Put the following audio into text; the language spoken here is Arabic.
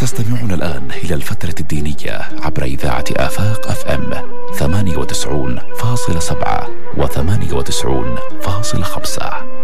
تستمعون الآن إلى الفترة الدينية عبر إذاعة آفاق FM 98.7 و98.5.